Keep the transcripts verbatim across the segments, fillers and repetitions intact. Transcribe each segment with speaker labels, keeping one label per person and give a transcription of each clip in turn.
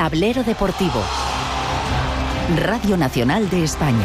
Speaker 1: Tablero Deportivo. Radio Nacional de España.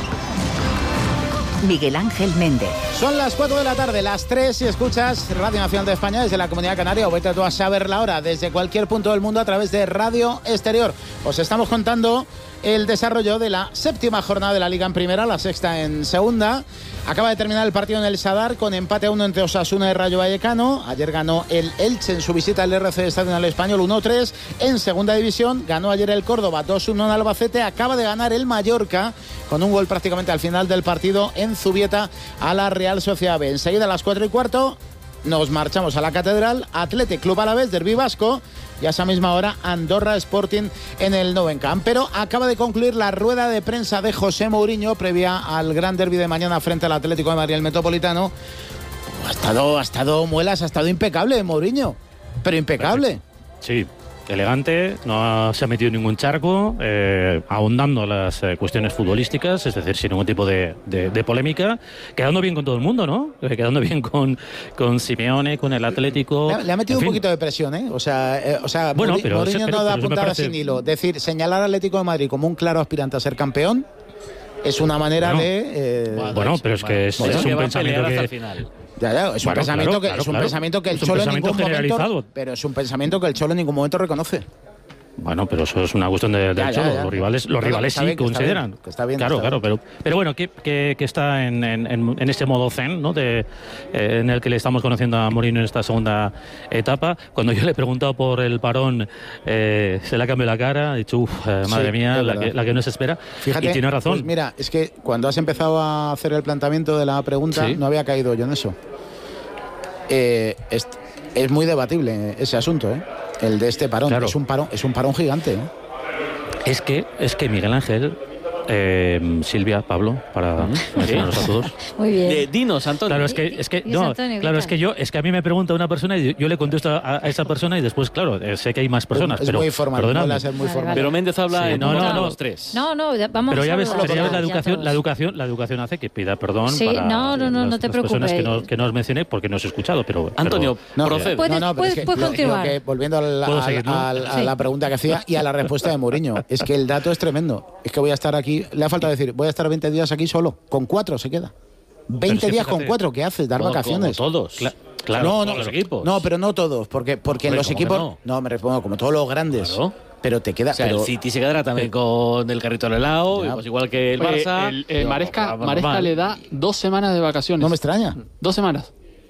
Speaker 1: Miguel Ángel Méndez.
Speaker 2: Son las cuatro de la tarde, las tres, si escuchas Radio Nacional de España desde la Comunidad Canaria, o vete tú a saber la hora desde cualquier punto del mundo a través de Radio Exterior. Os estamos contando el desarrollo de la séptima jornada de la Liga en Primera, la sexta en Segunda. Acaba de terminar el partido en el Sadar con empate a uno entre Osasuna y Rayo Vallecano. Ayer ganó el Elche en su visita al R C de Estadio Nacional Español uno tres. En Segunda División ganó ayer el Córdoba dos uno en Albacete. Acaba de ganar el Mallorca con un gol prácticamente al final del partido en Zubieta a la Real Sociedad B. Enseguida a las cuatro y cuarto nos marchamos a la Catedral. Athletic Club Alavés, Derbi vasco. Y a esa misma hora Andorra Sporting en el Nou Camp. Pero acaba de concluir la rueda de prensa de José Mourinho previa al gran derbi de mañana frente al Atlético de Madrid, el Metropolitano. Ha estado, ha estado muelas, ha estado impecable Mourinho, pero impecable.
Speaker 3: Sí, elegante, no se ha metido en ningún charco, eh, ahondando las eh, cuestiones futbolísticas, es decir, sin ningún tipo de, de, de polémica, quedando bien con todo el mundo, ¿no? Eh, quedando bien con, con Simeone, con el Atlético.
Speaker 2: Le, le ha metido un poquito de presión, ¿eh? O sea, eh, o sea
Speaker 3: bueno,
Speaker 2: Mourinho,
Speaker 3: pero,
Speaker 2: Mourinho
Speaker 3: pero,
Speaker 2: no da
Speaker 3: pero
Speaker 2: puntada
Speaker 3: parece...
Speaker 2: sin hilo. Decir, señalar al Atlético de Madrid como un claro aspirante a ser campeón es una manera
Speaker 3: bueno,
Speaker 2: de... Eh,
Speaker 3: bueno, pero es que es,
Speaker 2: bueno,
Speaker 3: es un
Speaker 2: que
Speaker 3: pensamiento que...
Speaker 4: hasta el final.
Speaker 2: Ya, ya, es un
Speaker 3: bueno,
Speaker 2: pensamiento
Speaker 3: claro,
Speaker 2: que
Speaker 3: claro,
Speaker 2: es un
Speaker 3: claro.
Speaker 2: pensamiento que el
Speaker 3: Es un
Speaker 2: Cholo en
Speaker 3: pensamiento
Speaker 2: ningún
Speaker 3: generalizado.
Speaker 2: momento, pero es un pensamiento que el Cholo en ningún momento reconoce.
Speaker 3: Bueno, pero eso es una cuestión de, del
Speaker 2: ya,
Speaker 3: Cholo.
Speaker 2: ya, ya.
Speaker 3: Los rivales, los
Speaker 2: Claro,
Speaker 3: rivales
Speaker 2: está
Speaker 3: sí
Speaker 2: bien, que está
Speaker 3: consideran.
Speaker 2: bien, que está bien,
Speaker 3: claro,
Speaker 2: está
Speaker 3: claro,
Speaker 2: bien.
Speaker 3: pero, pero bueno, que, que, que está en, en, en ese modo zen, ¿no? De, eh, en el que le estamos conociendo a Mourinho en esta segunda etapa. Cuando yo le he preguntado por el parón, eh, se le ha cambiado la cara, ha dicho, uff, eh, madre
Speaker 2: Sí,
Speaker 3: mía,
Speaker 2: es
Speaker 3: la
Speaker 2: verdad.
Speaker 3: que, la que no se espera.
Speaker 2: Fíjate,
Speaker 3: y tiene razón.
Speaker 2: pues mira, es que cuando has empezado a hacer el planteamiento de la pregunta,
Speaker 3: Sí.
Speaker 2: no había caído yo en eso. Eh, es, es muy debatible ese asunto, ¿eh? El de este parón.
Speaker 3: Claro.
Speaker 2: Es un parón, es un parón gigante, ¿eh?
Speaker 3: Es que, es que Miguel Ángel, eh, Silvia, Pablo, para mencionarlos a todos.
Speaker 5: Muy bien.
Speaker 4: Eh, dinos, Antonio.
Speaker 3: Claro, es que, es que,
Speaker 5: Y es
Speaker 3: no,
Speaker 5: Antonio,
Speaker 3: claro,
Speaker 5: ¿qué
Speaker 3: es que
Speaker 5: tal?
Speaker 3: yo, es que a mí me pregunta una persona y yo le contesto a, a esa persona y después, claro, eh, sé que hay más personas,
Speaker 2: es
Speaker 3: pero
Speaker 2: muy formal,
Speaker 3: perdonadme.
Speaker 2: vuelve a ser muy
Speaker 5: Vale,
Speaker 2: formal.
Speaker 5: vale.
Speaker 4: Pero Méndez habla
Speaker 3: Sí,
Speaker 4: en
Speaker 3: no, no,
Speaker 4: nombre de
Speaker 3: no.
Speaker 4: los tres.
Speaker 5: No, no, ya- vamos
Speaker 3: Pero ya
Speaker 5: a
Speaker 3: ves,
Speaker 5: saludarlos
Speaker 3: pero ya ves la
Speaker 5: ya
Speaker 3: educación,
Speaker 5: todos.
Speaker 3: la educación, la educación hace que pida perdón
Speaker 5: Sí,
Speaker 3: para
Speaker 5: no, no, no,
Speaker 3: las,
Speaker 5: no te
Speaker 3: las personas que
Speaker 5: preocupes.
Speaker 3: no, que no os mencioné porque no os he escuchado, pero
Speaker 4: Antonio,
Speaker 2: No,
Speaker 4: procede.
Speaker 5: Puedes-
Speaker 2: no, no, pero es
Speaker 5: puedes-
Speaker 2: que
Speaker 5: puedes
Speaker 2: lo-
Speaker 5: continuar.
Speaker 2: lo que, volviendo al-
Speaker 3: ¿Puedo
Speaker 2: al-
Speaker 3: seguir, no?
Speaker 2: al- a
Speaker 5: Sí.
Speaker 2: la pregunta que hacía y a la respuesta de Mourinho, es que el dato es tremendo. Es que voy a estar aquí, le ha faltado decir, voy a estar veinte días aquí solo, con cuatro se queda. veinte
Speaker 3: Pero es que
Speaker 2: días
Speaker 3: fíjate,
Speaker 2: con cuatro, ¿qué haces? Dar
Speaker 4: Como-
Speaker 2: vacaciones.
Speaker 4: como todos.
Speaker 3: Cla- claro,
Speaker 2: no,
Speaker 4: todos
Speaker 2: no,
Speaker 4: los equipos.
Speaker 2: No, pero no todos, porque, porque en
Speaker 4: Hombre,
Speaker 2: los
Speaker 4: ¿cómo que
Speaker 2: equipos.
Speaker 4: no?
Speaker 2: No, me respondo, como todos los grandes.
Speaker 4: Claro.
Speaker 2: Pero te queda.
Speaker 4: O sea,
Speaker 2: pero,
Speaker 4: el City se quedará también con el carrito al helado,
Speaker 2: Ya.
Speaker 4: pues igual que el
Speaker 6: Oye,
Speaker 4: Barça.
Speaker 6: el- eh,
Speaker 4: Digo,
Speaker 6: Maresca,
Speaker 4: normal.
Speaker 6: Maresca le da dos semanas de vacaciones.
Speaker 2: no me extraña.
Speaker 6: Dos semanas.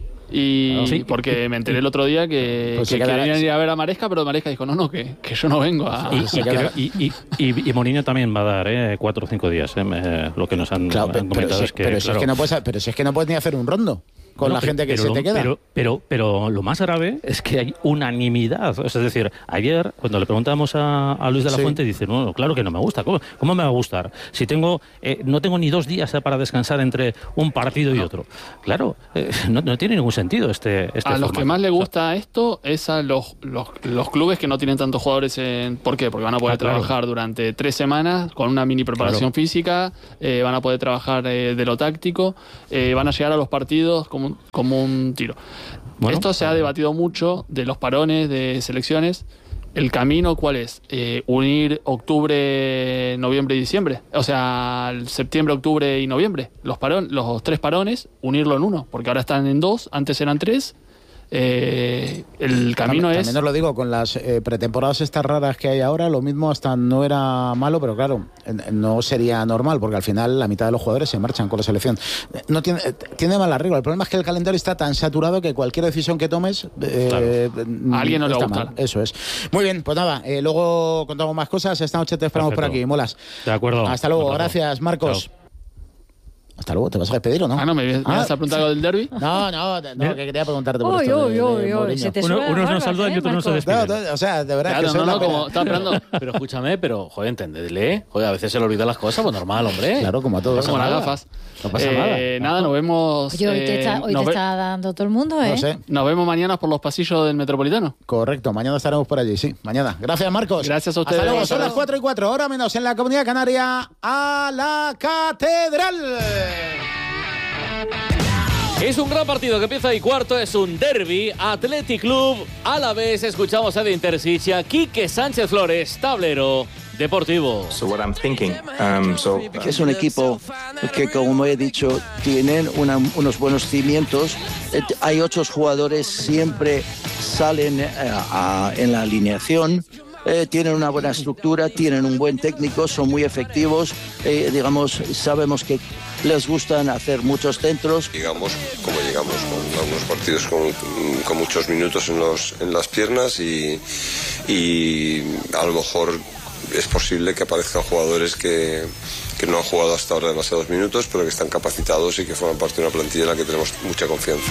Speaker 6: Y
Speaker 3: Sí.
Speaker 6: porque me enteré el otro día que,
Speaker 2: Pues
Speaker 6: que
Speaker 2: se quedará-
Speaker 6: querían ir a ver a Maresca, pero Maresca dijo, no, no, que, que yo no vengo a...
Speaker 3: Y,
Speaker 2: se
Speaker 3: y,
Speaker 2: queda-
Speaker 3: creo- y, y, y, y Mourinho también va a dar eh, cuatro o cinco días, eh, me- lo que nos han,
Speaker 2: Claro,
Speaker 3: han
Speaker 2: pero, pero
Speaker 3: comentado
Speaker 2: si,
Speaker 3: es que,
Speaker 2: pero si
Speaker 3: claro,
Speaker 2: es que no puedes, pero si es que no puedes ni hacer un rondo con
Speaker 3: no,
Speaker 2: la
Speaker 3: pero-
Speaker 2: gente que
Speaker 3: pero
Speaker 2: se
Speaker 3: lo-
Speaker 2: te queda.
Speaker 3: Pero, pero, pero lo más grave es que hay unanimidad. Es decir, ayer, cuando le preguntamos a, a Luis de la
Speaker 2: Sí.
Speaker 3: Fuente, dice, no, claro que no me gusta. ¿Cómo, cómo me va a gustar? Si tengo, eh, no tengo ni dos días eh, para descansar entre un partido y otro. Claro, eh, no, no tiene ningún sentido este, este
Speaker 6: A los
Speaker 3: formato.
Speaker 6: que más le
Speaker 3: O sea,
Speaker 6: gusta esto es a los, los, los clubes que no tienen tantos jugadores en... ¿Por qué? Porque van a poder
Speaker 3: Ah, claro.
Speaker 6: trabajar durante tres semanas con una mini preparación
Speaker 3: Claro.
Speaker 6: física, eh, van a poder trabajar eh, de lo táctico, eh, van a llegar a los partidos como, un- como un tiro.
Speaker 3: Bueno,
Speaker 6: Esto se ha debatido mucho de los parones de selecciones. ¿El camino cuál es? Eh, unir octubre, noviembre y diciembre. O sea, el septiembre, octubre y noviembre. Los, parón, los tres parones, unirlo en uno. Porque ahora están en dos, antes eran tres. Eh, el camino
Speaker 2: también,
Speaker 6: es...
Speaker 2: también os lo digo, con las eh, pretemporadas estas raras que hay ahora, lo mismo hasta no era malo, pero claro, eh, no sería normal, porque al final la mitad de los jugadores se marchan con la selección. Eh, No tiene, eh, tiene mal arreglo. El problema es que el calendario está tan saturado que cualquier decisión que tomes eh, mm,
Speaker 6: A alguien no le va a
Speaker 2: está
Speaker 6: gustar.
Speaker 2: mal. Eso es. Muy bien, pues nada, eh, luego contamos más cosas. Esta noche te esperamos
Speaker 3: Perfecto.
Speaker 2: por aquí, molas.
Speaker 3: De acuerdo.
Speaker 2: Hasta luego,
Speaker 3: Un abrazo.
Speaker 2: gracias, Marcos.
Speaker 3: Chao.
Speaker 2: Hasta luego, ¿te vas a despedir o no?
Speaker 6: Ah, no, me, me
Speaker 2: Ah,
Speaker 6: vas a preguntar algo del derbi.
Speaker 2: No, no, no, que quería preguntarte por
Speaker 5: Uy,
Speaker 2: esto. de-
Speaker 5: uy,
Speaker 2: de
Speaker 5: uy, uy,
Speaker 2: Mourinho.
Speaker 5: se te
Speaker 3: Uno-
Speaker 5: sube la
Speaker 3: unos nos
Speaker 5: barba,
Speaker 3: saludan y
Speaker 5: ¿eh,
Speaker 3: otros no se
Speaker 5: Marcos?
Speaker 3: despiden.
Speaker 2: No, no, o sea, de verdad
Speaker 6: Claro,
Speaker 2: que soy
Speaker 6: no,
Speaker 2: la
Speaker 6: no,
Speaker 2: pena.
Speaker 6: como estaba esperando.
Speaker 4: Pero escúchame, pero, joder, entendedle. Joder, a veces se le olvidan las cosas, pues normal, hombre.
Speaker 2: Claro, como a todos.
Speaker 6: Como las
Speaker 2: nada.
Speaker 6: gafas.
Speaker 2: No pasa
Speaker 6: Eh, nada, nos vemos...
Speaker 5: Oye, hoy te
Speaker 6: eh,
Speaker 5: está, hoy
Speaker 6: nos,
Speaker 5: te
Speaker 6: ve-
Speaker 5: está dando todo el mundo, ¿eh?
Speaker 2: No sé.
Speaker 6: nos vemos mañana por los pasillos del Metropolitano.
Speaker 2: Correcto, mañana estaremos por allí, sí, mañana. Gracias, Marcos.
Speaker 6: Gracias a ustedes.
Speaker 2: Hasta luego,
Speaker 6: Hasta
Speaker 2: son las
Speaker 6: luego.
Speaker 2: cuatro y cuatro, hora menos en la Comunidad Canaria, a la Catedral.
Speaker 4: Es un gran partido que empieza y cuarto, es un derbi, Athletic Club, Alavés. Escuchamos a de Intersicia, Quique Sánchez Flores, tablero deportivo.
Speaker 7: So what I'm thinking, um, so, uh,
Speaker 8: es un equipo que, como he dicho, tienen una, unos buenos cimientos. Eh, hay ocho jugadores, siempre salen eh, a, en la alineación. Eh, tienen una buena estructura, tienen un buen técnico, son muy efectivos. Eh, digamos, sabemos que les gustan hacer muchos centros.
Speaker 9: Llegamos como llegamos, con algunos partidos con, con muchos minutos en, los, en las piernas y, y a lo mejor es posible que aparezcan jugadores que, que no han jugado hasta ahora demasiados minutos, pero que están capacitados y que forman parte de una plantilla en la que tenemos mucha confianza.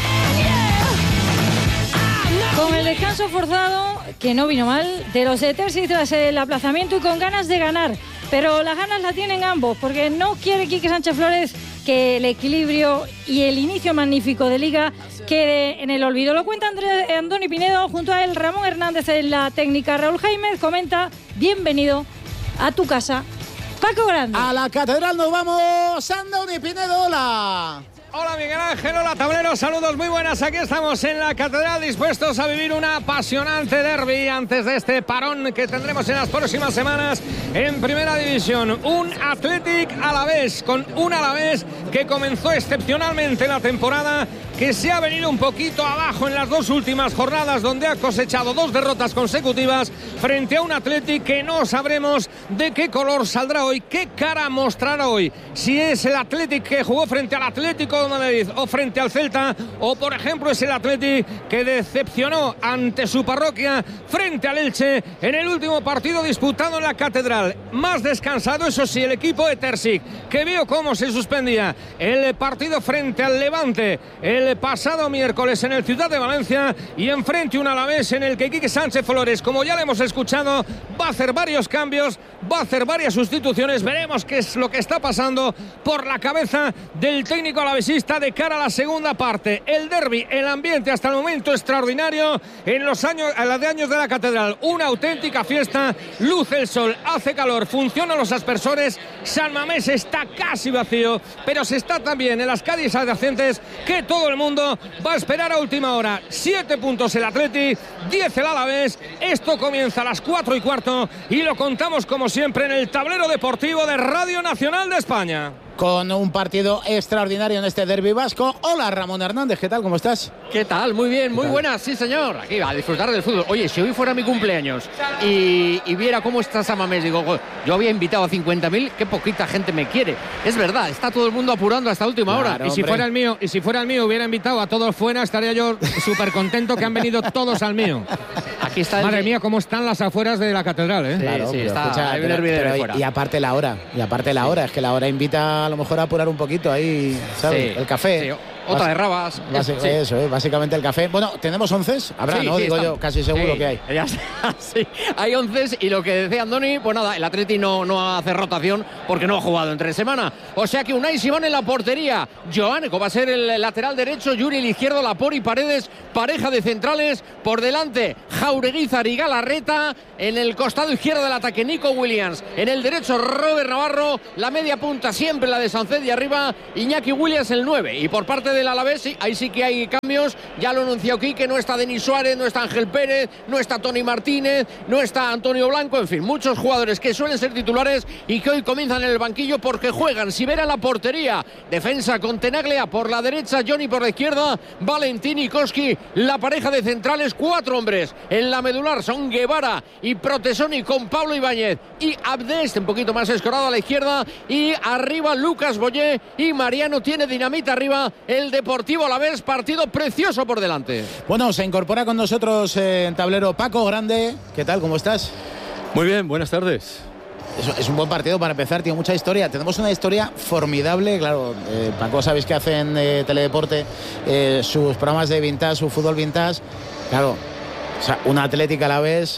Speaker 5: Con el descanso forzado, que no vino mal, de los de Terzi tras el aplazamiento y con ganas de ganar. Pero las ganas las tienen ambos, porque no quiere Quique Sánchez Flores que el equilibrio y el inicio magnífico de Liga quede en el olvido. Lo cuenta Andrés, Andoni Pinedo, junto a él Ramón Hernández en la técnica. Raúl Jaime comenta: bienvenido a tu casa, Paco Grande.
Speaker 2: A la catedral nos vamos, Andoni Pinedo, hola.
Speaker 10: Hola Miguel Ángel, hola tablero, saludos muy buenas, aquí estamos en la catedral dispuestos a vivir una apasionante derbi antes de este parón que tendremos en las próximas semanas en Primera División. Un Athletic Alavés, con un Alavés que comenzó excepcionalmente la temporada, que se ha venido un poquito abajo en las dos últimas jornadas, donde ha cosechado dos derrotas consecutivas frente a un Athletic que no sabremos de qué color saldrá hoy, qué cara mostrará hoy, si es el Athletic que jugó frente al Atlético de Madrid o frente al Celta, o por ejemplo es el Athletic que decepcionó ante su parroquia frente al Elche en el último partido disputado en la catedral. Más descansado, eso sí, el equipo de Terzic, que vio cómo se suspendía el partido frente al Levante el pasado miércoles en el Ciudad de Valencia, y enfrente un Alavés en el que Quique Sánchez Flores, como ya le hemos escuchado, va a hacer varios cambios, va a hacer varias sustituciones. Veremos qué es lo que está pasando por la cabeza del técnico alavesista de cara a la segunda parte. El derbi, el ambiente hasta el momento extraordinario en los años, en los de años de la catedral, una auténtica fiesta. Luce el sol, hace calor, funcionan los aspersores. San Mamés está casi vacío, pero se está también en las calles adyacentes, que todo el mundo va a esperar a última hora. Siete puntos el Athletic, diez el Alavés. Esto comienza a las cuatro y cuarto y lo contamos como siempre en el tablero deportivo de Radio Nacional de España.
Speaker 2: Con un partido extraordinario en este derbi vasco. Hola Ramón Hernández, ¿qué tal? ¿Cómo estás?
Speaker 11: ¿Qué tal? Muy bien, muy buenas, sí señor. Aquí a disfrutar del fútbol. Oye, si hoy fuera mi cumpleaños y, y viera cómo está San Mamés, digo, yo había invitado a cincuenta mil, qué poquita gente me quiere. Es verdad, está todo el mundo apurando hasta última
Speaker 10: claro,
Speaker 11: hora.
Speaker 10: Y si fuera el mío, y si fuera el mío hubiera invitado a todos fuera, estaría yo súper contento que han venido todos al mío.
Speaker 11: Aquí está el...
Speaker 10: Madre mía, cómo están las afueras de la catedral, ¿eh?
Speaker 11: Sí,
Speaker 2: claro,
Speaker 11: sí, está
Speaker 2: escucha,
Speaker 11: hay un
Speaker 2: pero,
Speaker 11: hervidero
Speaker 2: pero,
Speaker 11: fuera.
Speaker 2: y aparte la hora, y aparte la hora, es que la hora invita a lo mejor a apurar un poquito ahí, ¿sabes?
Speaker 11: Sí,
Speaker 2: el café.
Speaker 11: Sí. Otra de rabas.
Speaker 2: Basi-
Speaker 11: sí.
Speaker 2: Eso, ¿eh? Básicamente el café. Bueno, tenemos once, habrá,
Speaker 11: sí,
Speaker 2: ¿no?
Speaker 11: Sí,
Speaker 2: Digo
Speaker 11: está...
Speaker 2: yo, casi seguro
Speaker 11: sí,
Speaker 2: que hay.
Speaker 11: Ya está, sí. Hay once y lo que decía Andoni, pues nada, el Atleti no, no hace rotación porque no ha jugado entre semana. O sea que Unai Simón en la portería. Joánico va a ser el lateral derecho, Yuri el izquierdo, Lapor y Paredes, pareja de centrales. Por delante, Jaureguizar y Galarreta. En el costado izquierdo del ataque, Nico Williams. En el derecho, Robert Navarro. La media punta siempre la de Sánchez y arriba Iñaki Williams el nueve. Y por parte del Alavés, sí, ahí sí que hay cambios. Ya lo anunció Quique, no está Denis Suárez, no está Ángel Pérez, no está Tony Martínez, no está Antonio Blanco. En fin, muchos jugadores que suelen ser titulares y que hoy comienzan en el banquillo porque juegan. Sivera en la portería. Defensa con Tenaglia por la derecha, Johnny por la izquierda, Valentín y Koski, la pareja de centrales. Cuatro hombres en la medular son Guevara y Protesoni con Pablo Ibáñez y Abdest un poquito más escorado a la izquierda, y arriba Lucas Boyé y Mariano. Tiene dinamita arriba el Deportivo Alavés. Partido precioso por delante.
Speaker 2: Bueno, se incorpora con nosotros eh, en tablero Paco Grande. ¿Qué tal? ¿Cómo estás?
Speaker 12: Muy bien, buenas tardes.
Speaker 2: Es, es un buen partido para empezar, tiene mucha historia. Tenemos una historia formidable, claro. Eh, Paco, sabéis que hacen eh, Teledeporte eh, sus programas de vintage, su fútbol vintage. Claro, o sea, una Atlética a la vez.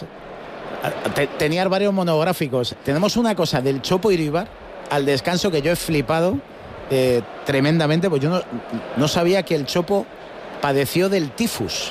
Speaker 2: Te, tenía varios monográficos. Tenemos una cosa del Chopo Iribar al descanso que yo he flipado eh, tremendamente, pues yo no, no sabía que el Chopo padeció del tifus.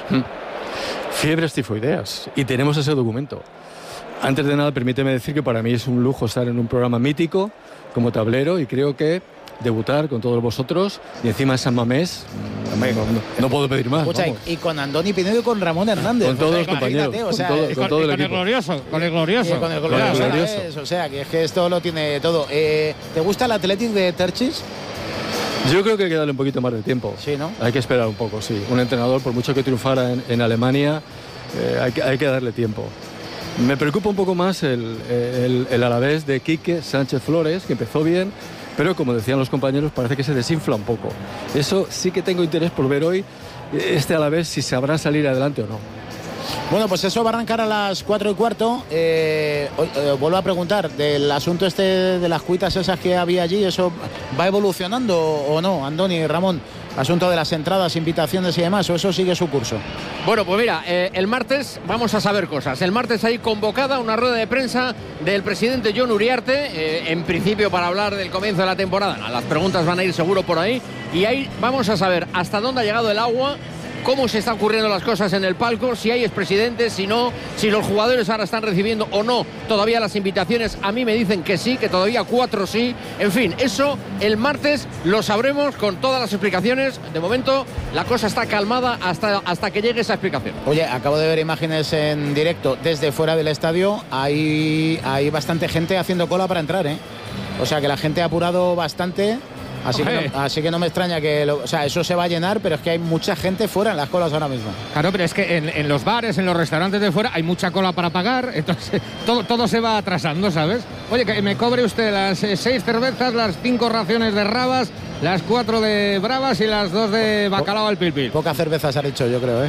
Speaker 12: Fiebres tifoideas. Y tenemos ese documento. Antes de nada, permíteme decir que para mí es un lujo estar en un programa mítico como tablero, y creo que debutar con todos vosotros y encima en San Mamés, no, no, no puedo pedir más.
Speaker 2: Escucha, y con Andoni Pinedo y con Ramón Hernández.
Speaker 12: Con todos
Speaker 2: o sea,
Speaker 12: los compañeros,
Speaker 2: o sea,
Speaker 12: con todo,
Speaker 10: con,
Speaker 12: con todo el
Speaker 10: con
Speaker 12: equipo.
Speaker 10: el glorioso, con el glorioso.
Speaker 2: Con el glorioso.
Speaker 12: Con el glorioso.
Speaker 2: Es, o sea, que es que esto lo tiene todo. Eh, ¿Te gusta el Athletic de Terchis?
Speaker 12: Yo creo que hay que darle un poquito más de tiempo.
Speaker 2: Sí, ¿no?
Speaker 12: Hay que esperar un poco, sí. Un entrenador, por mucho que triunfara en, en Alemania, eh, hay, que, hay que darle tiempo. Me preocupa un poco más el, el, el Alavés de Quique Sánchez Flores, que empezó bien, pero como decían los compañeros, parece que se desinfla un poco. Eso sí que tengo interés por ver hoy, este Alavés, si sabrá salir adelante o no.
Speaker 2: Bueno, pues eso va a arrancar a las cuatro y cuarto. Eh, eh, vuelvo a preguntar, del asunto este de las cuitas esas que había allí, ¿eso va evolucionando o no, Andoni y Ramón? Asunto de las entradas, invitaciones y demás, ¿o eso sigue su curso?
Speaker 11: Bueno, pues mira, eh, el martes vamos a saber cosas. El martes hay convocada una rueda de prensa del presidente Jon Uriarte, eh, en principio para hablar del comienzo de la temporada. No, las preguntas van a ir seguro por ahí y ahí vamos a saber hasta dónde ha llegado el agua, cómo se están ocurriendo las cosas en el palco, si hay expresidentes, si no, si los jugadores ahora están recibiendo o no todavía las invitaciones. A mí me dicen que sí, que todavía cuatro sí. En fin, eso el martes lo sabremos con todas las explicaciones. De momento la cosa está calmada hasta, hasta que llegue esa explicación.
Speaker 2: Oye, acabo de ver imágenes en directo desde fuera del estadio. Hay, hay bastante gente haciendo cola para entrar, ¿eh? O sea que la gente ha apurado bastante. Así que, no, así que no me extraña que lo, o sea, eso se va a llenar, pero es que hay mucha gente fuera en las colas ahora mismo.
Speaker 10: Claro, pero es que en, en los bares, en los restaurantes de fuera hay mucha cola para pagar, entonces todo, todo se va atrasando, ¿sabes? Oye, que me cobre usted las eh, seis cervezas, las cinco raciones de rabas, las cuatro de bravas y las dos de bacalao al pil pil.
Speaker 2: Pocas cervezas ha dicho, yo creo, ¿eh?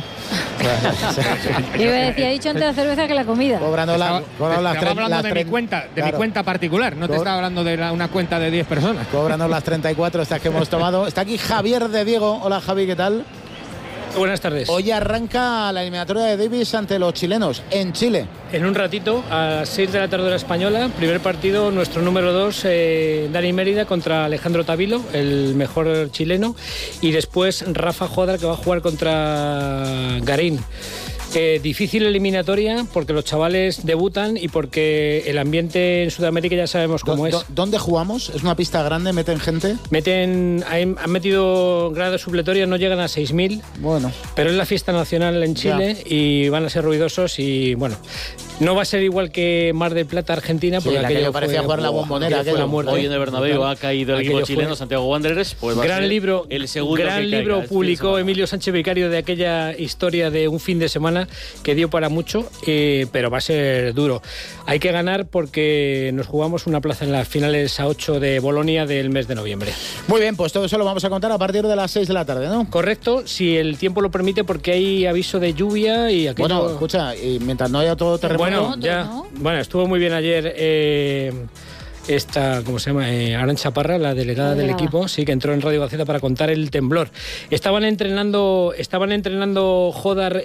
Speaker 5: Yo iba a decir, ha dicho antes la cerveza que la comida.
Speaker 2: Cobrando la,
Speaker 10: estaba,
Speaker 2: las
Speaker 10: estaba hablando
Speaker 2: las
Speaker 10: de,
Speaker 2: tre...
Speaker 10: mi cuenta, de
Speaker 2: claro.
Speaker 10: mi cuenta particular, no te
Speaker 2: Co...
Speaker 10: estaba hablando de la, una cuenta de diez personas.
Speaker 2: Cóbranos las treinta y cuatro estas que hemos tomado. Está aquí Javier de Diego. Hola, Javi, ¿qué tal?
Speaker 13: Buenas tardes.
Speaker 2: Hoy arranca la eliminatoria de Davis ante los chilenos en Chile.
Speaker 13: En un ratito, a las seis de la tarde hora española, primer partido, nuestro número dos, eh, Dani Mérida contra Alejandro Tavilo, el mejor chileno, y después Rafa Jodar, que va a jugar contra Garín. Eh, difícil eliminatoria porque los chavales debutan y porque el ambiente en Sudamérica ya sabemos cómo
Speaker 2: ¿Dó,
Speaker 13: es.
Speaker 2: ¿Dónde jugamos? ¿Es una pista grande? ¿Meten gente?
Speaker 13: Meten, han metido grados supletorios, no llegan a seis mil.
Speaker 2: Bueno.
Speaker 13: Pero es la fiesta nacional en Chile ya. Y van a ser ruidosos y bueno, no va a ser igual que Mar del Plata, Argentina, porque
Speaker 2: sí,
Speaker 13: aquello,
Speaker 2: aquello parecía
Speaker 13: fue,
Speaker 2: jugar la Bombonera.
Speaker 13: Fue la muerte.
Speaker 4: Hoy en el Bernabéu ha caído el equipo chileno,
Speaker 13: fue...
Speaker 4: Santiago Wanderers, pues va
Speaker 13: gran
Speaker 4: a ser
Speaker 13: libro,
Speaker 4: el segundo
Speaker 13: gran
Speaker 4: que
Speaker 13: libro
Speaker 4: caiga,
Speaker 13: publicó Emilio Sánchez Vicario de aquella historia de un fin de semana que dio para mucho, eh, pero va a ser duro. Hay que ganar porque nos jugamos una plaza en las finales a ocho de Bolonia del mes de noviembre.
Speaker 2: Muy bien, pues todo eso lo vamos a contar a partir de las seis de la tarde, ¿no?
Speaker 13: Correcto, si el tiempo lo permite, porque hay aviso de lluvia y aquello...
Speaker 2: Bueno, escucha, y mientras no haya todo terremoto...
Speaker 13: Bueno, ya, ¿no? Bueno, estuvo muy bien ayer... Eh, esta, ¿cómo se llama? Eh, Arantxa Parra, la delegada del equipo, sí, que entró en Radio Gaceta para contar el temblor. Estaban entrenando, estaban entrenando Jodar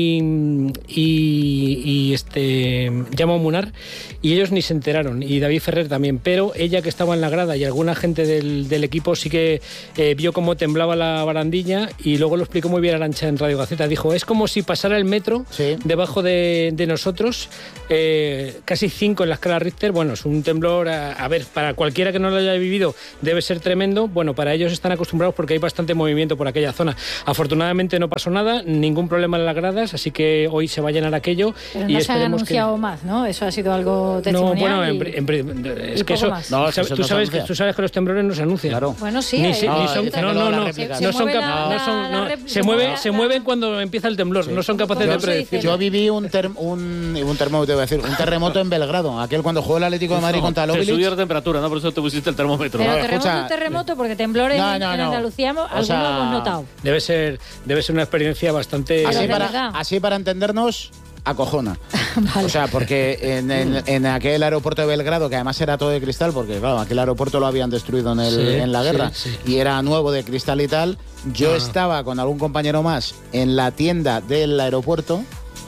Speaker 13: y, y, y este Jaume Munar, y ellos ni se enteraron, y David Ferrer también, pero ella, que estaba en la grada, y alguna gente del, del equipo sí que eh, vio cómo temblaba la barandilla, y luego lo explicó muy bien Arantxa en Radio Gaceta. Dijo, es como si pasara el metro sí. debajo de, de nosotros, eh, casi cinco en la escala Richter. Bueno, es un temblor... A, A ver, para cualquiera que no lo haya vivido debe ser tremendo. Bueno, para ellos están acostumbrados porque hay bastante movimiento por aquella zona. Afortunadamente no pasó nada, ningún problema en las gradas, así que hoy se va a llenar aquello.
Speaker 5: Pero
Speaker 13: y
Speaker 5: no se han anunciado
Speaker 13: que...
Speaker 5: más, ¿no? Eso ha sido algo testimonial.
Speaker 13: No, bueno,
Speaker 5: y...
Speaker 13: en, en, es que eso...
Speaker 2: No,
Speaker 13: tú, sabes, tú, sabes que, tú sabes que los temblores no se anuncian.
Speaker 2: Claro.
Speaker 5: Bueno, sí.
Speaker 13: Ni,
Speaker 5: eh,
Speaker 13: si,
Speaker 5: no,
Speaker 13: ni son, no, no, no. Se, se no son capaces... No son, no, se, mueve, se mueven cuando empieza el temblor, sí. no son capaces
Speaker 2: yo,
Speaker 13: de predecir.
Speaker 2: Yo viví un, ter, un, un terremoto, te voy a decir, un terremoto en Belgrado, aquel cuando jugó el Atlético de Madrid no, contra el Obilic.
Speaker 4: Te subió la temperatura, ¿no? Por eso te pusiste el termómetro.
Speaker 5: Pero
Speaker 4: ¿no?
Speaker 5: terremoto
Speaker 2: Escucha,
Speaker 5: es terremoto porque temblores no, no, en Andalucía no. algunos sea, hemos notado.
Speaker 13: Debe ser, debe ser una experiencia bastante...
Speaker 2: Así, para, así para entendernos... acojona. Vale. O sea, porque en, en, en aquel aeropuerto de Belgrado, que además era todo de cristal, porque claro, aquel aeropuerto lo habían destruido en, el, sí, en la guerra, sí, sí. y era nuevo de cristal y tal, yo ah. estaba con algún compañero más en la tienda del aeropuerto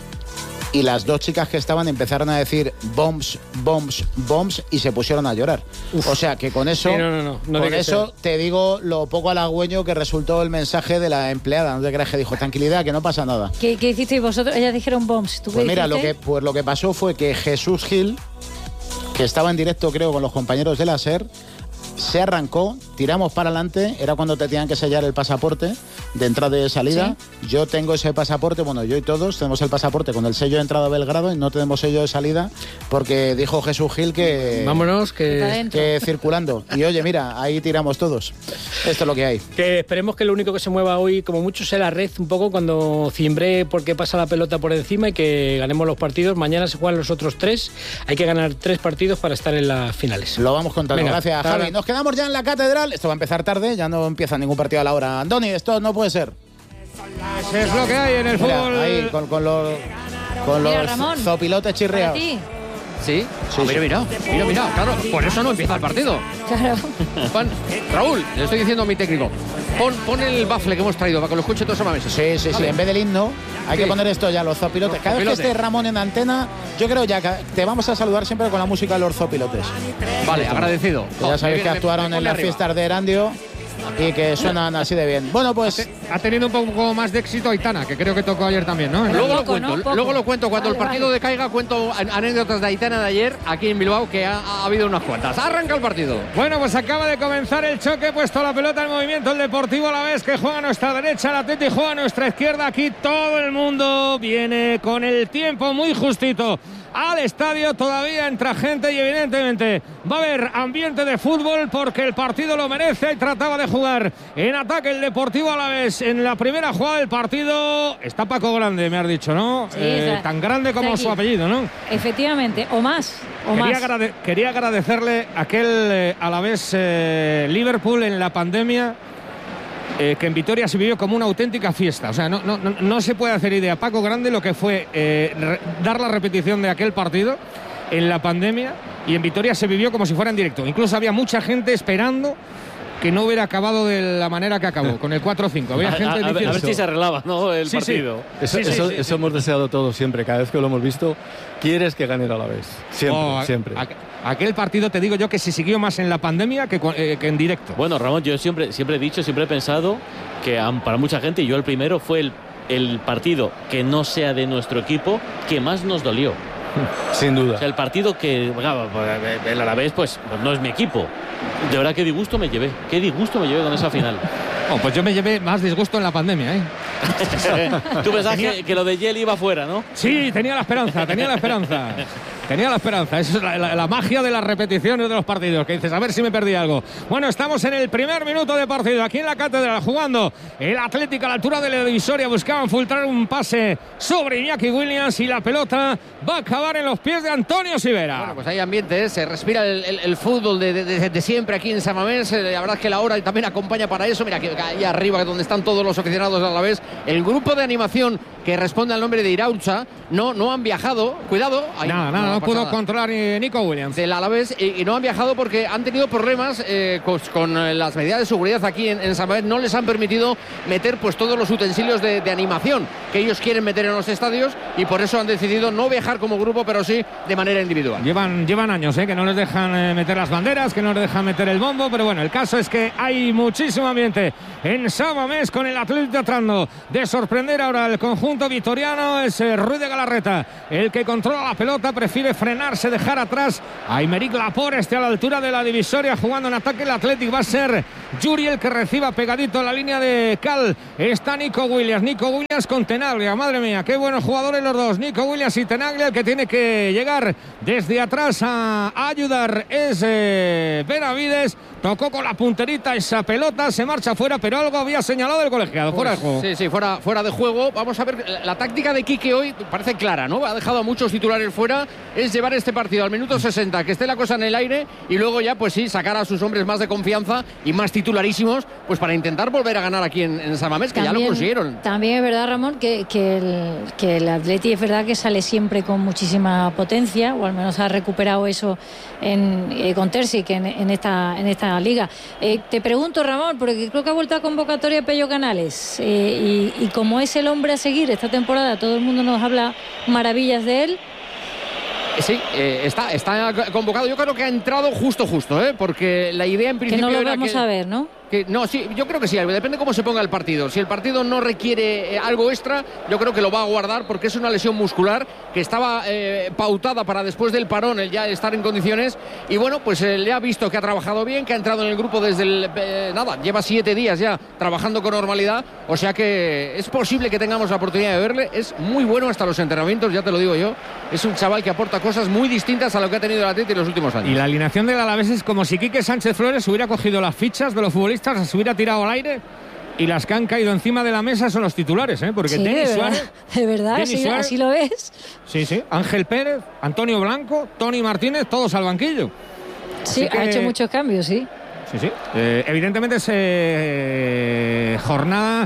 Speaker 2: y las dos chicas que estaban empezaron a decir bombs, bombs, bombs y se pusieron a llorar. Uf. O sea que con eso, sí, no, no, no, no con eso ser. te digo lo poco halagüeño que resultó el mensaje de la empleada. No te creas, que dijo, tranquilidad, que no pasa nada.
Speaker 5: ¿Qué, qué hicisteis vosotros? Ellas dijeron bombs. ¿Tú
Speaker 2: pues
Speaker 5: qué
Speaker 2: mira,
Speaker 5: hiciste?
Speaker 2: lo que, pues lo que pasó fue que Jesús Gil, que estaba en directo creo con los compañeros de la SER, se arrancó, tiramos para adelante, era cuando te tenían que sellar el pasaporte de entrada y de salida. ¿Sí? Yo tengo ese pasaporte, bueno, yo y todos tenemos el pasaporte con el sello de entrada a Belgrado y no tenemos sello de salida porque dijo Jesús Gil que...
Speaker 13: Vámonos, que...
Speaker 2: que circulando. Y oye, mira, ahí tiramos todos. Esto es lo que hay.
Speaker 13: Que esperemos que lo único que se mueva hoy, como mucho, sea la red un poco cuando cimbre porque pasa la pelota por encima y que ganemos los partidos. Mañana se juegan los otros tres. Hay que ganar tres partidos para estar en las finales.
Speaker 2: Lo vamos contando.
Speaker 13: Venga,
Speaker 2: gracias, Javi. Nos quedamos ya en la catedral. Esto va a empezar tarde, ya no empieza ningún partido a la hora. Andoni, esto no puede ser.
Speaker 10: Eso es lo que hay en el
Speaker 2: Mira,
Speaker 10: fútbol.
Speaker 2: Ahí, con, con los, con
Speaker 5: Mira,
Speaker 2: los
Speaker 5: Ramón,
Speaker 2: zopilotes chirriados.
Speaker 11: ¿Sí?
Speaker 2: Sí,
Speaker 11: ah, mira, mira, mira, mira, claro, por eso no empieza el partido.
Speaker 5: Claro.
Speaker 11: Juan, Raúl, le estoy diciendo a mi técnico, pon, pon el bafle que hemos traído para que lo escuche todos a la mesa.
Speaker 2: Sí, sí, sí, en vez del himno hay
Speaker 11: Sí.
Speaker 2: que poner esto ya, los zopilotes.
Speaker 11: Los
Speaker 2: Cada vez que
Speaker 11: zopilotes.
Speaker 2: esté Ramón en antena, yo creo ya que te vamos a saludar siempre con la música de los zopilotes.
Speaker 11: Vale, agradecido.
Speaker 2: Que ya sabéis
Speaker 11: Me-
Speaker 2: que
Speaker 11: me-
Speaker 2: actuaron
Speaker 11: me
Speaker 2: en
Speaker 11: pone
Speaker 2: las
Speaker 11: arriba.
Speaker 2: fiestas de Erandio y que suenan así de bien. Bueno, pues
Speaker 10: Ha tenido un poco más de éxito Aitana, que creo que tocó ayer también, ¿no?
Speaker 11: Luego lo
Speaker 5: Poco,
Speaker 11: cuento,
Speaker 5: ¿no? Poco.
Speaker 11: luego lo cuento. Cuando
Speaker 5: Vale,
Speaker 11: el partido
Speaker 5: vale.
Speaker 11: decaiga, cuento an- anécdotas de Aitana de ayer aquí en Bilbao, que ha, ha habido unas cuantas. Arranca el partido.
Speaker 10: Bueno, pues acaba de comenzar el choque, puesto la pelota en movimiento el Deportivo Alavés, que juega a nuestra derecha, el Atleti juega a nuestra izquierda. Aquí todo el mundo viene con el tiempo muy justito al estadio, todavía entra gente y evidentemente va a haber ambiente de fútbol porque el partido lo merece y trataba de jugar en ataque el Deportivo Alavés en la primera jugada del partido. Está Paco Grande, me has dicho, ¿no?
Speaker 5: Sí,
Speaker 10: Eh,
Speaker 5: está-
Speaker 10: tan grande como
Speaker 5: está
Speaker 10: su
Speaker 5: aquí.
Speaker 10: apellido, ¿no?
Speaker 5: Efectivamente, o más, o
Speaker 10: Quería,
Speaker 5: más.
Speaker 10: agrade- quería agradecerle aquel eh, Alavés eh, Liverpool en la pandemia, eh, que en Vitoria se vivió como una auténtica fiesta. O sea, no, no, no, no se puede hacer idea, Paco Grande, lo que fue eh, re- dar la repetición de aquel partido en la pandemia, y en Vitoria se vivió como si fuera en directo. Incluso había mucha gente esperando que no hubiera acabado de la manera que acabó, con el cuatro cinco. Había
Speaker 4: A,
Speaker 10: gente
Speaker 4: a- a ver- a
Speaker 10: diciendo...
Speaker 4: ver si se arreglaba, ¿no? El
Speaker 10: Sí, sí.
Speaker 4: partido.
Speaker 12: Eso,
Speaker 10: Sí, sí,
Speaker 12: eso,
Speaker 10: sí,
Speaker 12: eso
Speaker 10: sí.
Speaker 12: hemos deseado todos siempre, cada vez que lo hemos visto, quieres que gane el Alavés. Siempre,
Speaker 10: Oh, a-
Speaker 12: siempre.
Speaker 10: a- aquel partido, te digo yo, que se siguió más en la pandemia que, cu- eh, que en directo.
Speaker 3: Bueno, Ramón, yo siempre, siempre he dicho, siempre he pensado que um, para mucha gente, y yo el primero, fue el, el partido que no sea de nuestro equipo que más nos dolió.
Speaker 12: Sin duda.
Speaker 3: O sea, el partido que, bueno, el Alavés, pues, pues no es mi equipo. De verdad, qué disgusto me llevé. Qué disgusto me llevé con esa final.
Speaker 10: Oh, pues yo me llevé más disgusto en la pandemia, ¿eh?
Speaker 3: Tú pensabas
Speaker 10: Tenía-
Speaker 3: que, que lo de Yel iba fuera, ¿no?
Speaker 10: Sí, tenía la esperanza, tenía la esperanza. Tenía la esperanza. Esa es la, la- la magia de las repeticiones de los partidos, que dices, a ver si me perdí algo. Bueno, estamos en el primer minuto de partido, aquí en la Catedral, jugando el Atlético a la altura de la divisoria. Buscaban filtrar un pase sobre Iñaki Williams y la pelota va a acabar en los pies de Antonio Sivera.
Speaker 11: Bueno, pues hay ambiente, ¿eh? Se respira el, el- el fútbol de, de- de- de siempre aquí en San Mamés. Eh, La verdad es que la hora también acompaña para eso. Mira, que que ahí arriba, donde están todos los aficionados a la vez, el grupo de animación que responde al nombre de Iraulza, no, no han viajado. Cuidado. ahí,
Speaker 10: nada, nada, no,
Speaker 11: pasa
Speaker 10: pudo
Speaker 11: nada.
Speaker 10: controlar ni Nico Williams.
Speaker 11: Del Alavés y, y no han viajado porque han tenido problemas eh, con, con, eh, las medidas de seguridad aquí en, en San Mamés. No les han permitido meter pues todos los utensilios de, de animación que ellos quieren meter en los estadios y por eso han decidido no viajar como grupo, pero sí de manera individual.
Speaker 10: Llevan, llevan años, ¿eh? Que no les dejan eh, meter las banderas, que no les dejan meter el bombo, pero bueno, el caso es que hay muchísimo ambiente en San Mamés con el Atlético tratando de sorprender ahora el conjunto vitoriano. Es eh, Ruiz de Galarreta el que controla la pelota, prefiere frenarse, dejar atrás a Aymeric Laporte, este a la altura de la divisoria jugando en ataque el Atlético. Va a ser Yuri el que reciba pegadito a la línea de Cal. Está Nico Williams, Nico Williams con Tenaglia, madre mía, qué buenos jugadores los dos, Nico Williams y Tenaglia. El que tiene que llegar desde atrás a ayudar es eh, Benavides. Tocó con la punterita esa pelota, se marcha fuera, pero algo había señalado el colegiado, fuera de juego.
Speaker 11: Sí, sí, fuera, fuera de juego. Vamos a ver, la, la táctica de Quique hoy parece clara, ¿no? Ha dejado a muchos titulares fuera, es llevar este partido al minuto sesenta, que esté la cosa en el aire y luego ya, pues sí, sacar a sus hombres más de confianza y más titularísimos, pues para intentar volver a ganar aquí en, en San Mamés, que ya lo consiguieron.
Speaker 5: También es verdad, Ramón, que, que, el, que el Atleti es verdad que sale siempre con muchísima potencia, o al menos ha recuperado eso en, eh, con Terzic en, en, esta, en esta liga. Eh, te pregunto, Ramón, porque creo que ha vuelto a convocatoria Pello Canales, eh, y, y como es el hombre a seguir esta temporada, todo el mundo nos habla maravillas de él.
Speaker 11: Sí, eh, está, está convocado. Yo creo que ha entrado justo, justo, ¿eh? Porque la idea en
Speaker 5: Que
Speaker 11: principio
Speaker 5: no lo
Speaker 11: era
Speaker 5: vamos
Speaker 11: que...
Speaker 5: a ver, ¿no?
Speaker 11: Que, no, sí, yo creo que sí, depende cómo se ponga el partido. Si el partido no requiere eh, algo extra, yo creo que lo va a guardar porque es una lesión muscular que estaba eh, pautada para después del parón el ya estar en condiciones. Y bueno, pues eh, le ha visto que ha trabajado bien, que ha entrado en el grupo desde el... Eh, nada, lleva siete días ya trabajando con normalidad. O sea que es posible que tengamos la oportunidad de verle. Es muy bueno hasta los entrenamientos, ya te lo digo yo. Es un chaval que aporta cosas muy distintas a lo que ha tenido el Atleti en los últimos años.
Speaker 10: Y la alineación del Alavés es como si Quique Sánchez Flores hubiera cogido las fichas de los futbolistas, se hubiera tirado al aire y las que han caído encima de la mesa son los titulares, ¿eh? Porque
Speaker 5: sí,
Speaker 10: Denis
Speaker 5: de verdad,
Speaker 10: Suárez,
Speaker 5: de verdad,
Speaker 10: Denis
Speaker 5: sí,
Speaker 10: Suárez,
Speaker 5: así lo ves.
Speaker 10: Sí, sí. Ángel Pérez, Antonio Blanco, Tony Martínez, todos al banquillo.
Speaker 5: Sí, que, ha hecho muchos cambios, sí.
Speaker 10: Sí, sí. Eh, evidentemente es eh, jornada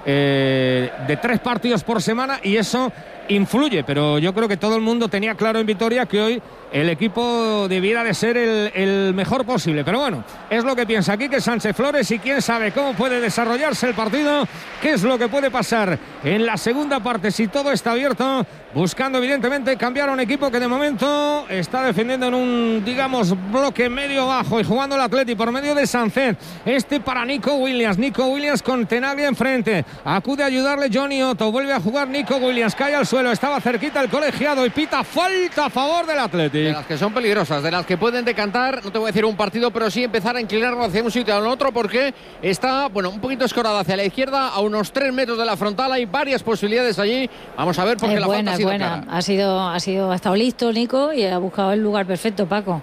Speaker 10: eh, de tres partidos por semana y eso influye, pero yo creo que todo el mundo tenía claro en Vitoria que hoy el equipo debiera de ser el, el mejor posible, pero bueno, es lo que piensa Quique Sánchez Flores y quién sabe cómo puede desarrollarse el partido, qué es lo que puede pasar en la segunda parte si todo está abierto, buscando evidentemente cambiar a un equipo que de momento está defendiendo en un, digamos, bloque medio bajo y jugando el Atleti por medio de Sánchez, este para Nico Williams, Nico Williams con Tenaglia enfrente, acude a ayudarle Johnny Otto, vuelve a jugar Nico Williams, cae al suelo, estaba cerquita el colegiado y pita falta a favor del Atleti.
Speaker 11: De las que son peligrosas, de las que pueden decantar, no te voy a decir un partido, pero sí empezar a inclinarlo hacia un sitio o al otro, porque está, bueno, un poquito escorada hacia la izquierda, a unos tres metros de la frontal, hay varias posibilidades allí. Vamos a ver, porque
Speaker 5: es
Speaker 11: la
Speaker 5: buena,
Speaker 11: falta ha sido
Speaker 5: buena.
Speaker 11: clara.
Speaker 5: Ha sido, ha sido, ha estado listo Nico y ha buscado el lugar perfecto, Paco.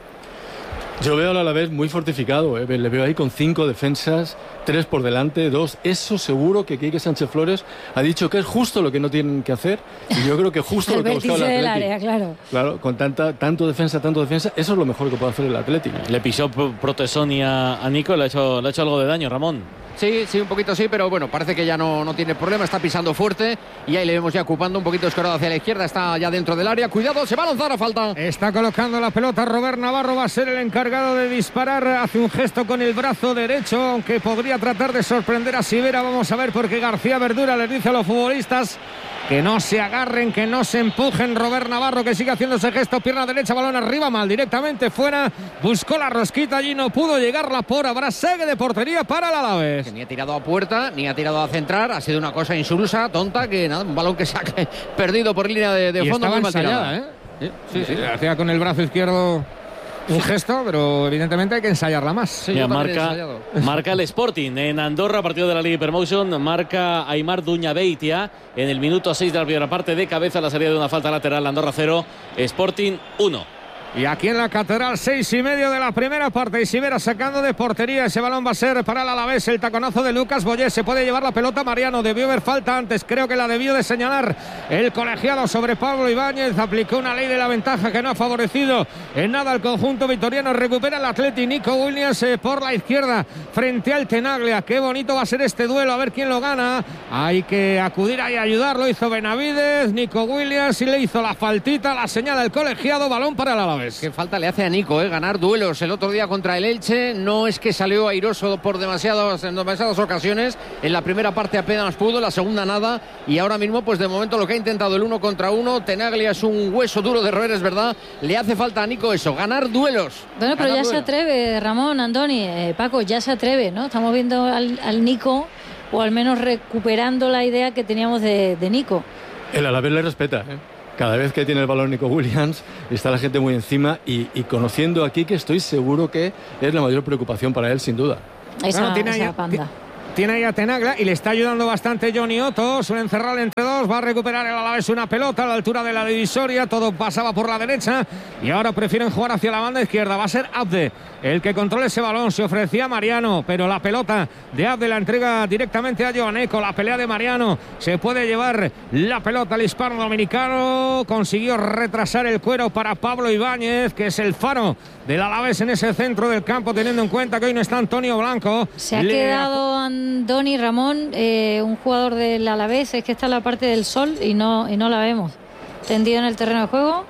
Speaker 12: Yo veo al Alavés muy fortificado, ¿eh? Le veo ahí con cinco defensas, tres por delante, dos. Eso seguro que Quique Sánchez Flores ha dicho que es justo lo que no tienen que hacer. Y yo creo que justo lo que ha buscado el Atleti.
Speaker 5: El área, claro.
Speaker 12: Claro, con tanta, tanto defensa, tanto defensa, eso es lo mejor que puede hacer el Atleti.
Speaker 4: Le pisó Protesoni a, a Nico, le ha, hecho, le ha hecho algo de daño, Ramón.
Speaker 11: Sí, sí, un poquito sí, pero bueno, parece que ya no, no tiene problema, está pisando fuerte y ahí le vemos ya ocupando un poquito escorado hacia la izquierda, está ya dentro del área, cuidado, se va a lanzar a falta.
Speaker 10: Está colocando la pelota Robert Navarro, va a ser el encargado de disparar, hace un gesto con el brazo derecho, aunque podría tratar de sorprender a Sivera, vamos a ver, porque García Verdura les dice a los futbolistas que no se agarren, que no se empujen. Robert Navarro que sigue haciendo ese gesto, pierna derecha, balón arriba, mal directamente fuera, buscó la rosquita allí, no pudo llegarla por ahora, segue de portería para el Alavés.
Speaker 11: Que ni ha tirado a puerta, ni ha tirado a centrar, ha sido una cosa insulsa, tonta, que nada, un balón que se ha perdido por línea de, de
Speaker 10: y
Speaker 11: fondo.
Speaker 10: Estaba
Speaker 11: muy
Speaker 10: ensayada, ¿eh? Sí, sí, sí, hacía con el brazo izquierdo un gesto, pero evidentemente hay que ensayarla más.
Speaker 4: Sí, ya marca, marca el Sporting en Andorra, partido de la Liga Hypermotion, marca Aimar Duñabeitia en el minuto seis de la primera parte, de cabeza la salida de una falta lateral, Andorra cero, Sporting uno.
Speaker 10: Y aquí en la Catedral, seis y medio de la primera parte. Y Sivera sacando de portería. Ese balón va a ser para el Alavés. El taconazo de Lucas Boyé. Se puede llevar la pelota Mariano. Debió haber falta antes. Creo que la debió de señalar el colegiado sobre Pablo Ibáñez. Aplicó una ley de la ventaja que no ha favorecido en nada al conjunto vitoriano. Recupera el Atleti. Nico Williams eh, por la izquierda frente al Tenaglia. Qué bonito va a ser este duelo. A ver quién lo gana. Hay que acudir ahí a ayudarlo. Hizo Benavides. Nico Williams y le hizo la faltita. La señal del colegiado. Balón para el Alavés.
Speaker 11: Qué falta le hace a Nico, ¿eh? Ganar duelos el otro día contra el Elche. No es que salió airoso por demasiadas, en demasiadas ocasiones. En la primera parte apenas pudo, en la segunda nada. Y ahora mismo, pues de momento lo que ha intentado el uno contra uno. Tenaglia es un hueso duro de roer, es verdad. Le hace falta a Nico eso, ganar duelos.
Speaker 5: Bueno, pero
Speaker 11: ganar
Speaker 5: ya duelos. Se atreve, Ramón, Andoni, eh, Paco, ya se atreve, ¿no? Estamos viendo al, al Nico, o al menos recuperando la idea que teníamos de, de Nico.
Speaker 12: El Alavés le respeta, ¿eh? Cada vez que tiene el balón Nico Williams está la gente muy encima y, y conociendo aquí que estoy seguro que es la mayor preocupación para él, sin duda.
Speaker 5: Esa,
Speaker 10: bueno, tiene
Speaker 5: esa
Speaker 10: ahí,
Speaker 5: panda.
Speaker 10: Tiene ahí a Tenaglia y le está ayudando bastante Johnny Otto. Suelen cerrar entre dos. Va a recuperar el Alavés una pelota a la altura de la divisoria. Todo pasaba por la derecha y ahora prefieren jugar hacia la banda izquierda. Va a ser Abde el que controla ese balón. Se ofrecía Mariano, pero la pelota de Abde la entrega directamente a Joaneco. La pelea de Mariano. Se puede llevar la pelota al hispano dominicano. Consiguió retrasar el cuero para Pablo Ibáñez, que es el faro del Alavés en ese centro del campo, teniendo en cuenta que hoy no está Antonio Blanco.
Speaker 5: Se ha
Speaker 10: Le...
Speaker 5: quedado Andoni Ramón, eh, un jugador del Alavés. Es que está en la parte del sol y no, y no la vemos. Tendido en el terreno de juego.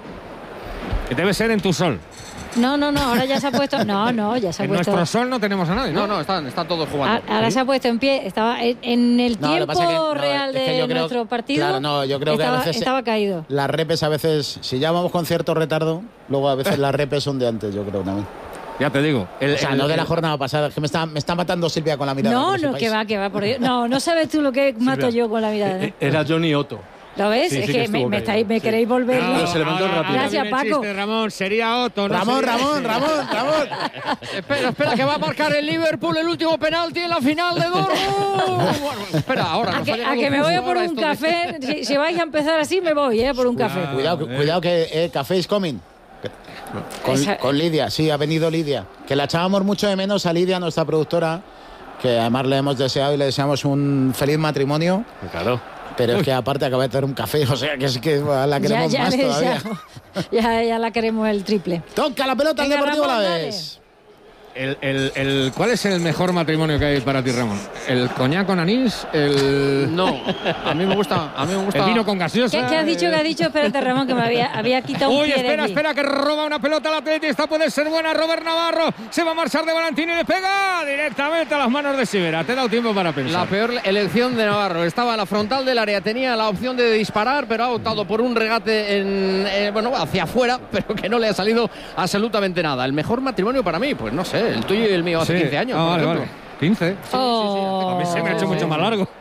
Speaker 10: Debe ser en tu sol.
Speaker 5: No, no, no, ahora ya se ha puesto. No, no, ya se ha
Speaker 10: en
Speaker 5: puesto.
Speaker 10: En nuestro sol no tenemos a nadie, ¿no?
Speaker 11: No, no, están, están todos jugando.
Speaker 5: Ahora
Speaker 11: ¿Sí?
Speaker 5: se ha puesto en pie. Estaba en, en el
Speaker 2: no,
Speaker 5: tiempo
Speaker 2: que no,
Speaker 5: real
Speaker 2: es que
Speaker 5: de
Speaker 2: creo,
Speaker 5: nuestro partido.
Speaker 2: Claro, no, yo creo
Speaker 5: estaba,
Speaker 2: que a veces
Speaker 5: estaba caído.
Speaker 2: Las repes a veces, si ya vamos con cierto retardo, luego a veces las repes son de antes, yo creo también.
Speaker 10: Ya te digo. El,
Speaker 2: o sea,
Speaker 10: el,
Speaker 2: no de la
Speaker 10: el,
Speaker 2: jornada pasada, es que me está, me está matando Silvia con la mirada.
Speaker 5: No,
Speaker 2: que
Speaker 5: no, que va, que va. Por Dios. No, no sabes tú lo que mato
Speaker 12: Silvia,
Speaker 5: yo con la mirada.
Speaker 12: eh, Era Johnny Otto.
Speaker 5: ¿Lo ves?
Speaker 12: Sí,
Speaker 5: es
Speaker 12: sí
Speaker 5: que,
Speaker 12: que
Speaker 5: me,
Speaker 12: estuvo
Speaker 5: me, estáis, me
Speaker 12: sí.
Speaker 5: queréis volver.
Speaker 12: No, se levantó
Speaker 10: ahora,
Speaker 12: rápido.
Speaker 5: Gracias,
Speaker 10: ahora viene el
Speaker 5: Paco.
Speaker 10: chiste, Ramón, sería Otto. No
Speaker 2: Ramón,
Speaker 10: sería-
Speaker 2: Ramón, Ramón, Ramón.
Speaker 11: Espera, espera, que va a marcar el Liverpool el último penalti en la final de Dortmund. Bueno, espera, ahora.
Speaker 5: A
Speaker 11: nos
Speaker 5: que,
Speaker 11: ha
Speaker 5: a
Speaker 11: llegado
Speaker 5: que me voy a
Speaker 11: justo
Speaker 5: por
Speaker 11: ahora
Speaker 5: un
Speaker 11: esto de-
Speaker 5: café. Si, si vais a empezar así, me voy, ¿eh? Por un café.
Speaker 2: Cuidado,
Speaker 10: eh.
Speaker 2: cuidado que eh, café is coming. Con,
Speaker 5: Esa-
Speaker 2: con Lidia, sí, ha venido Lidia. Que la echábamos mucho de menos a Lidia, nuestra productora, que además le hemos deseado y le deseamos un feliz matrimonio.
Speaker 4: Claro.
Speaker 2: Pero es que aparte acaba de tener un café, o sea que es que la
Speaker 5: Ya,
Speaker 2: queremos
Speaker 5: ya,
Speaker 2: más
Speaker 5: le
Speaker 2: todavía.
Speaker 5: deseamos. ya, ya la queremos el triple.
Speaker 2: Toca la pelota al
Speaker 5: Venga,
Speaker 2: Deportivo
Speaker 5: Ramón,
Speaker 2: la
Speaker 5: dale.
Speaker 2: vez.
Speaker 10: El, el, el, ¿Cuál es el mejor matrimonio que hay para ti, Ramón? ¿El coñac con anís? ¿El,
Speaker 11: No, a mí me gusta. A mí me gusta.
Speaker 10: el vino con gaseosa?
Speaker 5: ¿Qué, qué has dicho? ¿Qué has dicho? Espérate, Ramón, que me había, había quitado un
Speaker 10: Uy,
Speaker 5: pie de
Speaker 10: espera,
Speaker 5: aquí.
Speaker 10: espera, que roba una pelota al Atleti. Esta puede ser buena. Robert Navarro se va a marchar de Valentino y le pega directamente a las manos de Sivera. Te he dado tiempo para pensar.
Speaker 11: La peor elección de Navarro. Estaba en la frontal del área, tenía la opción de disparar, pero ha optado por un regate en, eh, bueno, hacia afuera, pero que no le ha salido absolutamente nada. El mejor matrimonio para mí, pues no sé, el tuyo y el mío hace
Speaker 10: Sí.
Speaker 11: quince años.
Speaker 10: Ah,
Speaker 11: por
Speaker 10: vale,
Speaker 11: ejemplo.
Speaker 10: vale. quince.
Speaker 5: Oh.
Speaker 10: A mí se me ha hecho mucho más largo.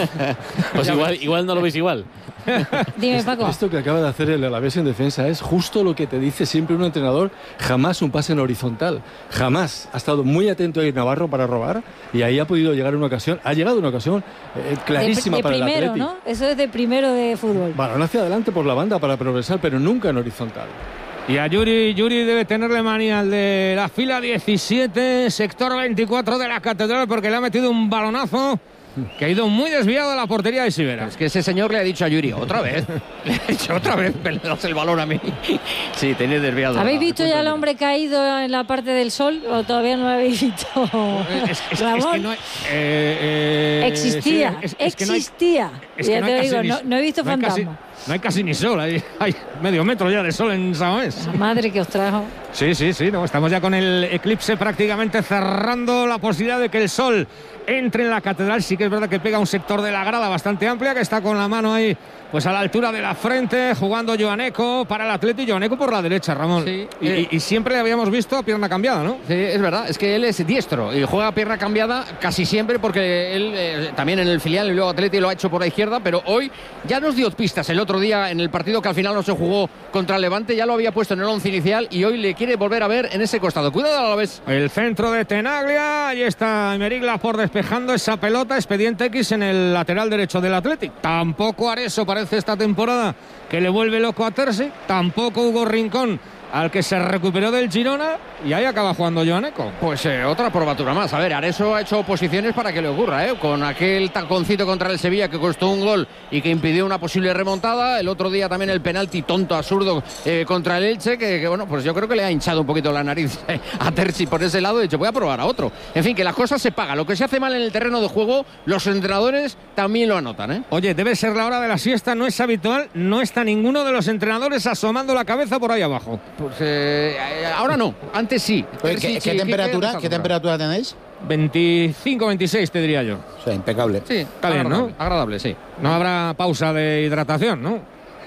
Speaker 4: Pues igual, igual no lo veis igual.
Speaker 5: Dime, Paco.
Speaker 12: Esto que acaba de hacer el Alavés en defensa es justo lo que te dice siempre un entrenador. Jamás un pase en horizontal. Jamás. Ha estado muy atento ahí Navarro para robar y ahí ha podido llegar una ocasión. Ha llegado una ocasión eh, clarísima
Speaker 5: de, de
Speaker 12: para
Speaker 5: primero,
Speaker 12: el Atleti.
Speaker 5: ¿no? Eso es de primero de fútbol.
Speaker 12: Balón hacia adelante por la banda para progresar, pero nunca en horizontal.
Speaker 10: Y a Yuri, Yuri debe tenerle manía al de la fila diecisiete, sector veinticuatro de la Catedral, porque le ha metido un balonazo que ha ido muy desviado a la portería de Sivera.
Speaker 11: Es que ese señor le ha dicho a Yuri, otra vez. Le ha dicho otra vez, me le das el balón a mí. Sí, tenéis desviado.
Speaker 5: ¿Habéis
Speaker 11: la-
Speaker 5: visto ya al hombre caído en la parte del sol o todavía no lo habéis visto?
Speaker 10: Es, es- es
Speaker 5: Ramón,
Speaker 10: que no hay, eh, eh,
Speaker 5: existía,
Speaker 10: sí, es- es que no hay-
Speaker 5: existía.
Speaker 10: es que
Speaker 5: ya
Speaker 10: no
Speaker 5: te
Speaker 10: hay
Speaker 5: digo,
Speaker 10: casi
Speaker 5: no,
Speaker 10: ni-
Speaker 5: no he visto
Speaker 10: no hay casi-
Speaker 5: fantasma.
Speaker 10: No hay casi ni sol, hay, hay medio metro ya de sol en Samamés.
Speaker 5: Madre que os trajo.
Speaker 10: Sí, sí, sí, no, estamos ya con el eclipse prácticamente cerrando la posibilidad de que el sol entre en la catedral. Sí que es verdad que pega un sector de la grada bastante amplia, que está con la mano ahí pues a la altura de la frente, jugando Joaneco para el Atleti, Joaneco por la derecha, Ramón.
Speaker 11: Sí,
Speaker 10: y,
Speaker 11: eh.
Speaker 10: y- y siempre le habíamos visto a pierna cambiada, ¿no?
Speaker 11: Sí, es verdad, es que él es diestro y juega a pierna cambiada casi siempre porque él eh, también en el filial y luego Atleti lo ha hecho por la izquierda, pero hoy ya nos dio pistas el otro día en el partido que al final no se jugó contra el Levante, ya lo había puesto en el once inicial y hoy le quiere volver a ver en ese costado. Cuidado a la vez.
Speaker 10: El centro de Tenaglia, ahí está Emerigla por despejando esa pelota, expediente X en el lateral derecho del Athletic. Tampoco Areso parece esta temporada que le vuelve loco a Terzi, tampoco Hugo Rincón, al que se recuperó del Girona, y ahí acaba jugando Joaneco.
Speaker 11: Pues eh, otra probatura más. A ver, Areso ha hecho oposiciones para que le ocurra, ¿eh? Con aquel taconcito contra el Sevilla que costó un gol y que impidió una posible remontada. El otro día también el penalti tonto, absurdo eh, contra el Elche, que, que, bueno, pues yo creo que le ha hinchado un poquito la nariz eh, a Terzi por ese lado. De hecho, voy a probar a otro. En fin, que las cosas se pagan. Lo que se hace mal en el terreno de juego, los entrenadores también lo anotan, ¿eh?
Speaker 10: Oye, debe ser la hora de la siesta, no es habitual, no está ninguno de los entrenadores asomando la cabeza por ahí abajo.
Speaker 11: Pues eh, ahora no, antes sí.
Speaker 2: Oye, ¿Qué, qué temperatura, ¿Qué temperatura tenéis?
Speaker 10: veinticinco, veintiséis te diría yo.
Speaker 2: O sea, impecable.
Speaker 11: Sí,
Speaker 10: Está bien, ¿no?
Speaker 11: agradable, agradable, sí.
Speaker 10: No habrá pausa de hidratación, ¿no?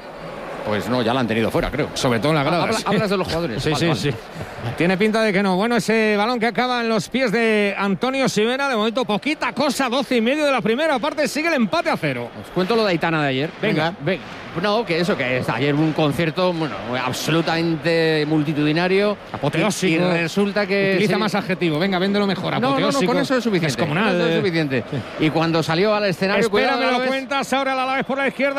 Speaker 11: Pues no, ya la han tenido fuera, creo.
Speaker 10: Sobre todo en la grada.
Speaker 11: Habla-
Speaker 10: sí.
Speaker 11: hablas de los jugadores.
Speaker 10: Sí,
Speaker 11: Vale,
Speaker 10: sí,
Speaker 11: vale.
Speaker 10: sí. Tiene pinta de que no. Bueno, ese balón que acaba en los pies de Antonio Sivera, de momento poquita cosa, doce y medio de la primera parte, sigue el empate a cero.
Speaker 11: Os cuento lo de Aitana de ayer.
Speaker 10: Venga.
Speaker 11: venga. No, que eso, que es ayer un concierto, bueno, absolutamente multitudinario.
Speaker 10: Apoteósico.
Speaker 11: Y, y resulta que...
Speaker 10: Utiliza
Speaker 11: sí.
Speaker 10: más adjetivo. Venga, véndelo mejor.
Speaker 11: No, no, no,
Speaker 10: Apoteósico.
Speaker 11: con eso es suficiente.
Speaker 10: Descomunal.
Speaker 11: Con eso es
Speaker 10: eh.
Speaker 11: suficiente. Y cuando salió al escenario...
Speaker 10: Espera,
Speaker 11: cuidado,
Speaker 10: me lo
Speaker 11: Alavés.
Speaker 10: cuentas. Ahora la Alavés por la izquierda.